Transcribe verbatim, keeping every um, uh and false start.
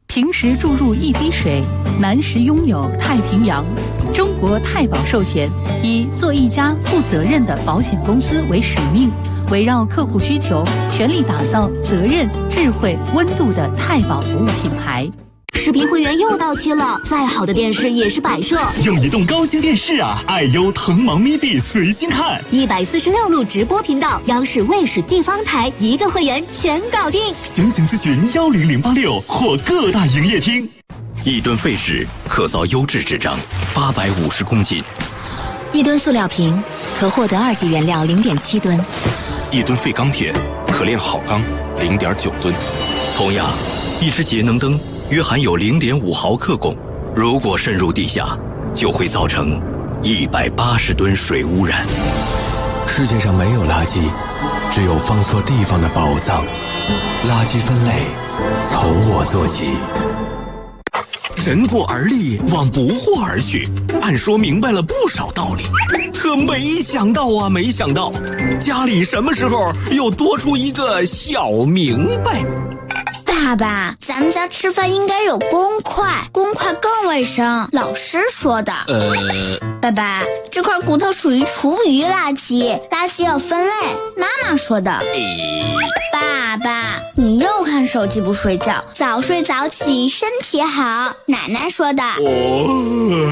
平时注入一滴水，难时拥有太平洋。中国太保寿险以做一家负责任的保险公司为使命，围绕客户需求，全力打造责任、智慧、温度的太保服务品牌。 视频会员又到期了，再好的电视也是摆设。 用移动高清电视啊，爱优腾芒咪 B 随心看， 一百四十六路直播频道，央视、卫视、地方台一个会员全搞定。 详情咨询幺零零八六或各大营业厅。 一吨废纸可造优质纸张，八百五十公斤； 一吨塑料瓶可获得二级原料零点七吨； 一吨废钢铁可炼好钢零点九吨。同样，一只节能灯约含有零点五毫克汞，如果渗入地下，就会造成一百八十吨水污染。 世界上没有垃圾，只有放错地方的宝藏。垃圾分类从我做起。 人过而立，往不惑而去，按说明白了不少道理，可没想到啊，没想到家里什么时候又多出一个小明白。 爸爸，咱们家吃饭应该有公筷，公筷更卫生，老师说的。 呃， 爸爸，这块骨头属于厨余垃圾，垃圾要分类，妈妈说的。爸爸，你又看手机不睡觉，早睡早起身体好，奶奶说的。 哦。